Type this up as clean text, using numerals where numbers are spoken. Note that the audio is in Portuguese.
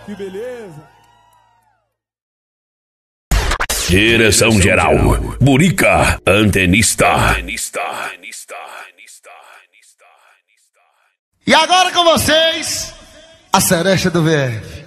Que beleza. Direção geral, Burica, antenista. E agora com vocês, a Seresta do VF.